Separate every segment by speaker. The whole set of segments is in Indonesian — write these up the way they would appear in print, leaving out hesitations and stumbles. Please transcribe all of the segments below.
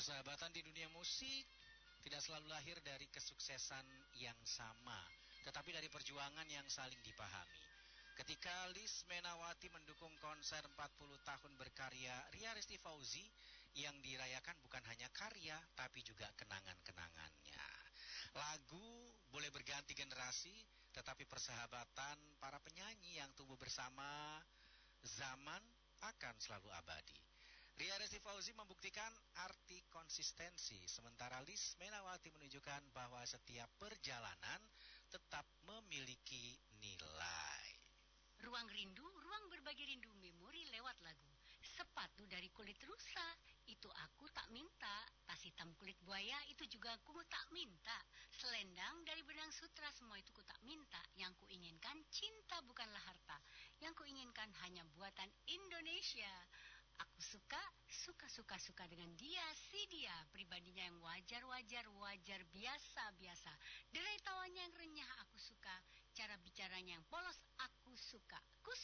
Speaker 1: Persahabatan di dunia musik tidak selalu lahir dari kesuksesan yang sama, tetapi dari perjuangan yang saling dipahami. Ketika Liz Menawati mendukung konser 40 tahun berkarya Ria Resti Fauzi, yang dirayakan bukan hanya karya, tapi juga kenangan-kenangannya. Lagu boleh berganti generasi, tetapi persahabatan para penyanyi yang tumbuh bersama zaman akan selalu abadi. Ria Resti Fauzi membuktikan arti konsistensi, sementara Liz Menawati menunjukkan bahwa setiap perjalanan tetap memiliki nilai.
Speaker 2: Ruang rindu, ruang berbagi rindu memori lewat lagu. Sepatu dari kulit rusa, itu aku tak minta. Tas hitam kulit buaya, itu juga aku tak minta. Selendang dari benang sutra, semua itu ku tak minta. Yang ku inginkan cinta bukanlah harta. Yang ku inginkan hanya buatan Indonesia. Aku suka dengan dia, si dia. Pribadinya yang wajar, biasa-biasa. Derai tawanya yang renyah aku suka. Cara bicaranya yang polos aku suka.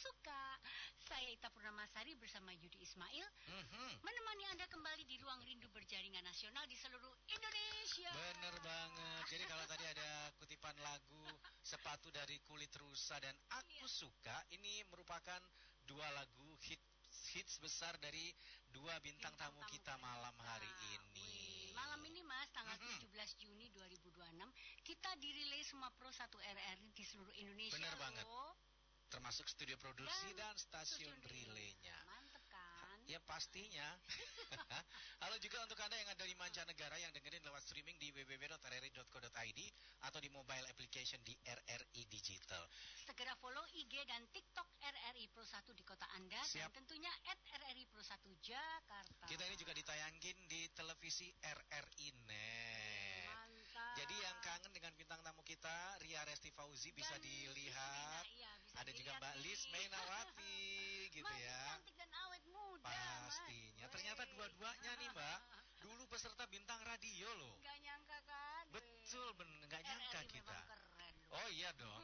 Speaker 2: Saya Ita Purnamasari bersama Yudi Ismail menemani Anda kembali di ruang rindu berjaringan nasional di seluruh Indonesia.
Speaker 1: Bener banget. Jadi kalau tadi ada kutipan lagu Sepatu dari Kulit Rusa dan Aku Suka, ini merupakan dua lagu hits besar dari dua bintang tamu kita malam hari ini.
Speaker 2: Malam ini Mas, tanggal 17 Juni 2026, kita dirilai semua Pro 1 RRI di seluruh Indonesia.
Speaker 1: Bener banget. Termasuk studio produksi dan stasiun relaynya.
Speaker 2: Mantep kan?
Speaker 1: Ya pastinya. Halo juga untuk Anda yang ada di mancanegara yang dengerin lewat streaming di www.rri.co.id atau di mobile application di RRI Digital.
Speaker 2: Segera follow IG dan TikTok RRI Pro 1 di kota Anda.
Speaker 1: Siap.
Speaker 2: Dan tentunya @RRI Pro 1 Jakarta.
Speaker 1: Kita ini juga ditayangin di televisi RRI Net.
Speaker 2: Mantap.
Speaker 1: Jadi yang kangen dengan bintang tamu kita Ria Resti Fauzi bisa dilihat.
Speaker 2: Bisa
Speaker 1: ada juga Mbak Liz Menawati gitu
Speaker 2: Masih
Speaker 1: ya.
Speaker 2: cantik dan awet muda.
Speaker 1: Pastinya.
Speaker 2: Mas.
Speaker 1: Ternyata dua-duanya nih Mbak dulu peserta bintang radio loh.
Speaker 2: Gak nyangka kan?
Speaker 1: Betul, gak nyangka
Speaker 2: RRI
Speaker 1: kita.
Speaker 2: memang keren.
Speaker 1: Oh iya dong.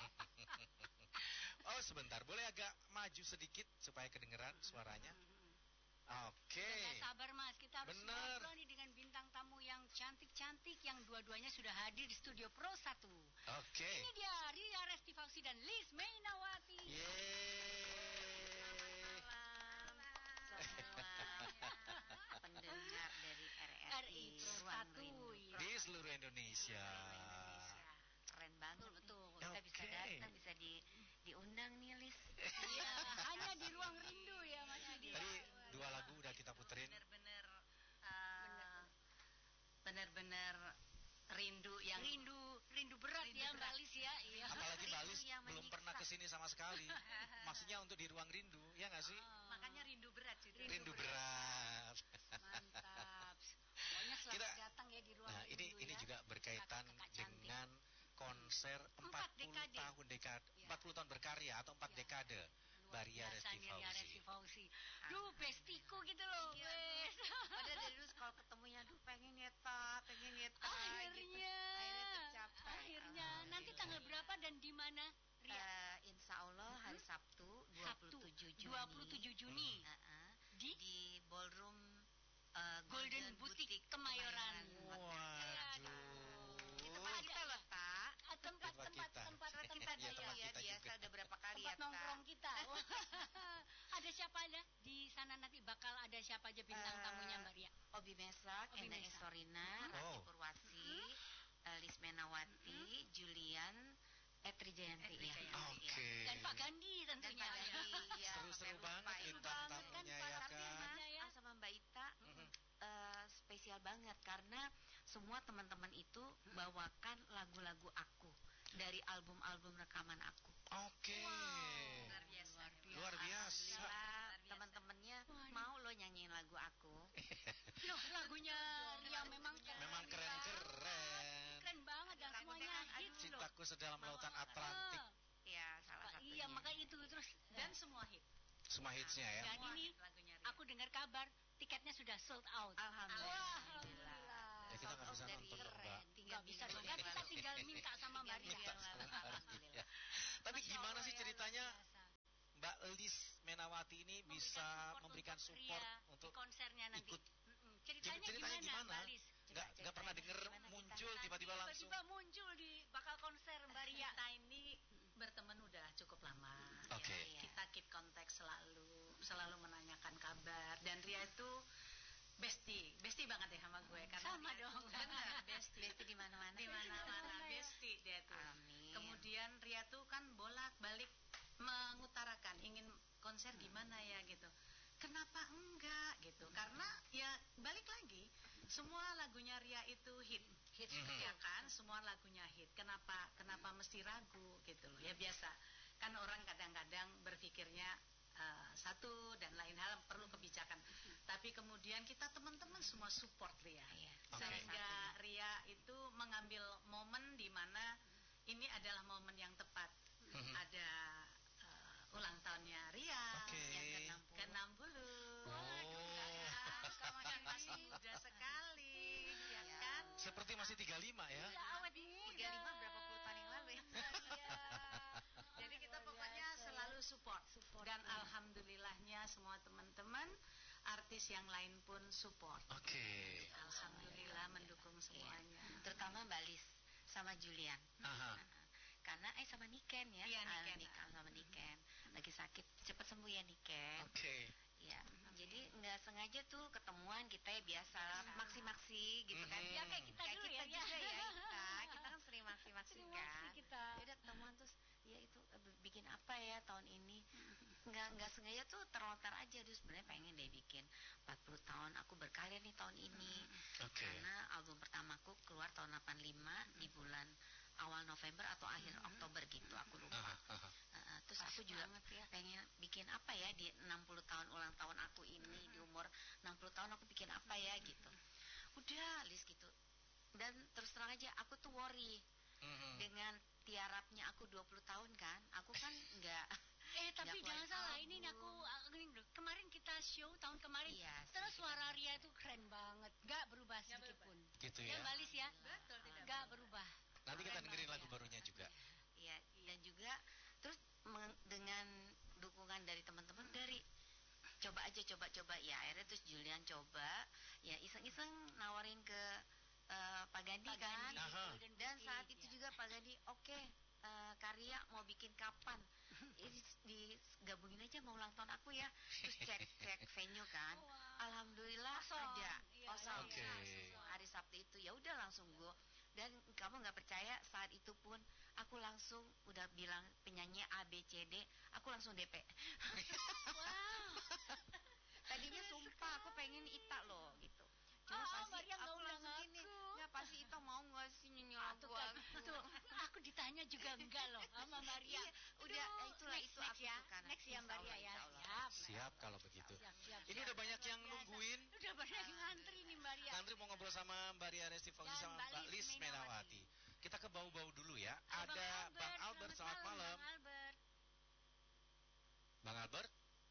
Speaker 1: Oh sebentar, boleh agak maju sedikit supaya kedengeran suaranya. Oke.
Speaker 2: Gak sabar Mas, kita harus
Speaker 1: Bener.
Speaker 2: ngobrol nih dengan bintang tamu yang cantik-cantik, yang dua-duanya sudah hadir di studio Pro 1.
Speaker 1: Oke.
Speaker 2: Ini dia Ria Resti Fauzi dan Liz Menawati.
Speaker 1: Yeay.
Speaker 3: Semua pendengar dari RRI
Speaker 2: Pro
Speaker 3: Ruang
Speaker 2: 1
Speaker 3: Rindu.
Speaker 1: Di seluruh Indonesia.
Speaker 3: Keren banget.
Speaker 2: Betul.
Speaker 3: Kita
Speaker 1: Oke.
Speaker 3: bisa datang, bisa diundang nih Lis.
Speaker 2: Iya, hanya di ruang rindu ya Mas Yudi.
Speaker 1: Tadi dua lagu udah kita puterin.
Speaker 3: Bener-bener rindu yang
Speaker 2: rindu berat ya Mbak Liz ya. Iya.
Speaker 1: Apalagi Mbak Liz
Speaker 3: Rindu yang
Speaker 1: belum
Speaker 3: menyiksa.
Speaker 1: pernah kesini sama sekali. Maksudnya untuk di ruang rindu, ya nggak sih?
Speaker 3: makanya rindu berat juga.
Speaker 1: Rindu berat.
Speaker 2: Mantap. Pokoknya selamat
Speaker 1: Kita-
Speaker 2: datang ya di ruang
Speaker 1: Nah,
Speaker 2: rindu
Speaker 1: ini
Speaker 2: ya.
Speaker 1: juga berkaitan
Speaker 2: Kakak-kakak cantik.
Speaker 1: dengan konser 40
Speaker 2: dekade. Ya.
Speaker 1: 40 tahun berkarya atau 4
Speaker 2: Ya.
Speaker 1: dekade. Mbak Ria Resti
Speaker 2: Ria Resti
Speaker 1: Fauzi.
Speaker 2: Fauzi. Duh, bestiku gitu loh.
Speaker 3: Iya,
Speaker 2: wes.
Speaker 3: Padahal dari dulu kalau ketemunya, pengen nyeta gitu.
Speaker 2: Akhirnya
Speaker 3: tercapai.
Speaker 2: Akhirnya nanti tanggal berapa dan di mana? Ria?
Speaker 3: Insya Allah hari Sabtu 27 Juni.
Speaker 2: 27 Juni.
Speaker 3: Di ballroom
Speaker 2: Golden Boutique Kemayoran.
Speaker 1: Waduh.
Speaker 3: Tempat kita loh, Tak.
Speaker 2: Tempat
Speaker 1: kita.
Speaker 2: tempat
Speaker 1: Iya, tempat kita
Speaker 3: biasa
Speaker 1: juga.
Speaker 3: udah berapa kali
Speaker 2: tempat
Speaker 3: ya, Tak.
Speaker 2: nongkrong kita. Ada siapa aja di sana nanti, bakal ada siapa aja bintang tamunya Mbak Ria?
Speaker 3: Obi Mesak,
Speaker 2: Obi
Speaker 3: Ena
Speaker 2: Mesak.
Speaker 3: Esorina, Rati Purwasi, Liz Menawati, Julian, Etri Jayanti.
Speaker 1: Oke.
Speaker 2: Dan Pak Gandhi tentunya.
Speaker 1: Seru-seru banget bintang tamunya ya kan.
Speaker 3: Sama Mbak Ita spesial banget karena semua teman-teman itu bawakan lagu-lagu aku dari album-album rekaman aku.
Speaker 1: Oke. Luar biasa.
Speaker 3: Alhamdulillah, teman-temannya mau lo nyanyiin lagu aku.
Speaker 2: Loh, lagunya Ria memang
Speaker 1: keren.
Speaker 2: Keren banget dan semuanya hits loh.
Speaker 1: Cintaku Sedalam Lautan Atlantik.
Speaker 3: Ya, salah satunya.
Speaker 2: Iya, makanya itu terus dan semua hit.
Speaker 1: Semua hitsnya ya.
Speaker 2: Dan ini aku dengar kabar tiketnya sudah sold out.
Speaker 3: Alhamdulillah.
Speaker 1: Ya, kita nggak bisa nonton dong, Mbak.
Speaker 2: Nggak bisa dong, kan kita tinggal minta sama Mbak Ria.
Speaker 1: Alhamdulillah. Tapi gimana sih ceritanya Mbak Liz Menawati ini bisa memberikan support untuk
Speaker 2: di konsernya nanti.
Speaker 1: ikut.
Speaker 2: Ceritanya
Speaker 1: Ceritanya gimana?
Speaker 2: Mbak Lis?
Speaker 1: Nggak pernah denger muncul tiba-tiba langsung.
Speaker 2: Tiba-tiba muncul di bakal konser Mbak Ria.
Speaker 4: Kita ini berteman udah cukup lama.
Speaker 1: Oke.
Speaker 4: Ya. Kita keep kontak selalu menanyakan kabar. Dan Ria itu bestie banget ya sama gue. Karena
Speaker 2: Sama dong.
Speaker 4: Bener, bestie.
Speaker 3: Bestie di mana-mana.
Speaker 4: Di mana-mana, bestie dia tuh.
Speaker 3: Amin.
Speaker 4: Kemudian Ria tuh kan bolak-balik mengutarakan ingin konser gimana ya gitu. Kenapa enggak gitu? Karena ya balik lagi, semua lagunya Ria itu hit ya kan? Semua lagunya hit. Kenapa mesti ragu gitu loh? Ya biasa. Kan orang kadang-kadang berpikirnya satu dan lain hal perlu kebijakan. Tapi kemudian kita teman-teman semua support Ria. Sehingga Ria itu mengambil momen di mana ini adalah momen yang tepat. Ada ulang tahunnya Ria yang ke-60. Yang masih muda sekali, ya kan?
Speaker 1: Seperti masih 35 ya.
Speaker 2: Ya, awet muda.
Speaker 3: 35 berapa puluh tahun yang lalu ya.
Speaker 4: Jadi kita pokoknya selalu support. Dan alhamdulillahnya semua teman-teman artis yang lain pun support.
Speaker 1: Oke.
Speaker 4: Alhamdulillah mendukung semuanya.
Speaker 3: Terutama Mbak Lis sama Julian.
Speaker 1: Aha.
Speaker 3: Karena sama Niken ya.
Speaker 4: Iya, Niken.
Speaker 3: Sama Niken. Lagi sakit, cepat sembuh ya Niken.
Speaker 1: Oke.
Speaker 3: Ya, jadi nggak sengaja tuh ketemuan kita ya biasa maksi-maksi gitu kan.
Speaker 2: Ya kayak kita dulu ya.
Speaker 3: Juga ya kita kan sering maksi-maksi
Speaker 2: Sering
Speaker 3: kan.
Speaker 2: maksi kita.
Speaker 3: Ya udah ketemuan terus ya itu bikin apa ya tahun ini. Nggak sengaja tuh terlontar aja terus sebenarnya pengen deh bikin 40 tahun aku berkarya nih tahun ini.
Speaker 1: Oke.
Speaker 3: Karena album pertamaku keluar tahun 85 di bulan awal November atau akhir Oktober gitu aku lupa. Terus aku juga pengen bikin apa ya di 60 tahun ulang tahun aku ini di umur 60 tahun aku bikin apa ya gitu. Udah list gitu. Dan terus terang aja aku tuh worry dengan tiarapnya aku 20 tahun kan. Aku kan enggak
Speaker 2: Tapi
Speaker 3: nggak
Speaker 2: jangan
Speaker 3: keluarin
Speaker 2: salah,
Speaker 3: album.
Speaker 2: ini aku kemarin kita show tahun kemarin.
Speaker 3: Iya,
Speaker 2: Terus suara Ria itu keren banget, gak berubah sedikit pun.
Speaker 1: Gitu
Speaker 2: Ya
Speaker 1: ya.
Speaker 2: Mbak Lis ya.
Speaker 4: Betul, tidak
Speaker 2: Gak berubah.
Speaker 1: Nanti kita dengerin lagu barunya juga.
Speaker 3: Iya, dan juga terus dengan dukungan dari teman-teman dari coba ya akhirnya terus Julian coba ya iseng-iseng nawarin ke Pak Gandhi kan.
Speaker 1: Aha.
Speaker 3: Dan saat itu juga Pak Gandhi oke, karya mau bikin kapan ini digabungin aja mau ulang tahun aku ya. Terus cek venue kan. Alhamdulillah ada kosong.
Speaker 1: Oke.
Speaker 3: Hari Sabtu itu ya udah langsung gue. Dan kamu nggak percaya saat itu pun aku langsung udah bilang penyanyi A B C D, aku langsung DP.
Speaker 2: Wow.
Speaker 3: Tadinya sumpah aku pengen Ita loh gitu. Cuma pasti
Speaker 2: Maria nggak
Speaker 3: aku
Speaker 2: undang
Speaker 3: langsung gini,
Speaker 2: aku.
Speaker 3: nggak pasti Ita mau nggak sih nyanyi lagu
Speaker 2: Tuh, aku ditanya juga enggak loh sama Maria.
Speaker 3: Iya, udah itulah
Speaker 2: next,
Speaker 3: itu
Speaker 2: next
Speaker 3: aku
Speaker 2: ya.
Speaker 3: suka.
Speaker 2: Next ya Mbak Ria ya. Siap.
Speaker 1: Siap kalau begitu.
Speaker 2: Siap.
Speaker 1: Ini udah banyak yang nungguin.
Speaker 2: Udah banyak yang ngantri nih Mbak Ria.
Speaker 1: Ngantri mau ngobrol sama Mbak Ria Resti Fauzi
Speaker 2: Dan
Speaker 1: sama
Speaker 2: Mbak
Speaker 1: Mbak
Speaker 2: Lis
Speaker 1: Lis Menawati. Kita ke bau-bau dulu ya. Ada Bang Albert, selamat malam.
Speaker 2: Bang Albert.
Speaker 1: Bang Albert.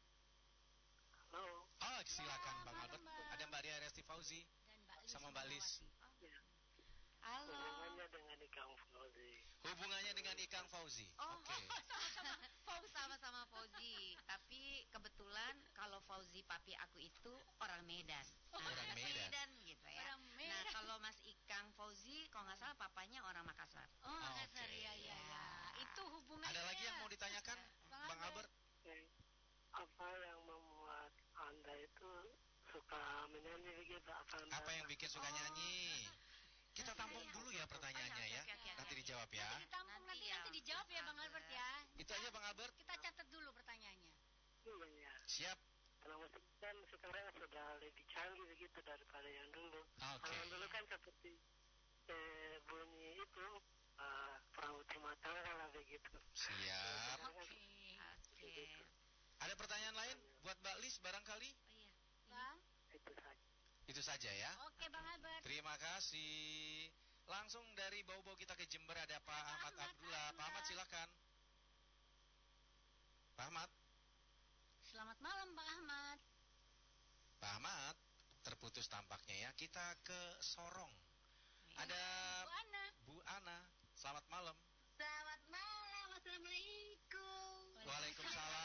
Speaker 5: Halo.
Speaker 1: Oh, silakan Bang
Speaker 2: malam,
Speaker 1: Albert.
Speaker 2: Bang.
Speaker 1: Ada Mbak Ria Resti Fauzi
Speaker 2: Dan Mbak Lis
Speaker 1: sama Mbak Lis.
Speaker 3: Halo.
Speaker 5: Hubungannya dengan Ikang Fauzi.
Speaker 1: Hubungannya dengan Ikang Fauzi.
Speaker 3: Oh,
Speaker 1: Oke.
Speaker 3: sama-sama Fauzi. Tapi kebetulan kalau Fauzi papi aku itu orang Medan.
Speaker 1: Orang Medan.
Speaker 3: Gitu ya.
Speaker 2: Orang Medan.
Speaker 3: Nah kalau Mas Ikang Fauzi, kalau nggak salah papanya orang Makassar.
Speaker 2: Oh, Makassar
Speaker 1: Oke.
Speaker 2: ya. Itu hubungannya.
Speaker 1: Ada lagi yang mau ditanyakan, Bang Albert?
Speaker 5: Apa yang membuat Anda itu suka menyanyi begitu?
Speaker 1: Apa yang bikin suka nyanyi? Kita tampung dulu ya pertanyaannya ya.
Speaker 3: Oke.
Speaker 1: Nanti dijawab ya.
Speaker 2: Nanti ditampung, nanti dijawab ya Bang Albert ya.
Speaker 1: Itu aja Bang Albert.
Speaker 2: Kita catat dulu pertanyaannya.
Speaker 5: Iya.
Speaker 1: Siap.
Speaker 5: Kalau musik kan sekarang sudah lebih canggih begitu daripada yang dulu.
Speaker 1: Oke.
Speaker 5: Kalau dulu kan seperti bunyi itu perahu rumah tangga lah begitu.
Speaker 1: Siap.
Speaker 3: Oke.
Speaker 1: Ada pertanyaan lain buat Mbak Lis barangkali?
Speaker 3: Oh iya.
Speaker 2: Bang.
Speaker 5: Itu saja.
Speaker 1: Itu saja ya.
Speaker 2: Oke Bang Albert.
Speaker 1: Terima kasih. Langsung dari bau-bau kita ke Jember ada Pak Ahmad Abdullah. Pak Ahmad silakan. Pak Ahmad.
Speaker 2: Selamat malam Pak Ahmad.
Speaker 1: Pak Ahmad terputus tampaknya ya. Kita ke Sorong. Ada
Speaker 2: Bu Ana.
Speaker 1: Bu Ana. Selamat malam.
Speaker 2: Selamat malam. Assalamualaikum.
Speaker 1: Waalaikumsalam.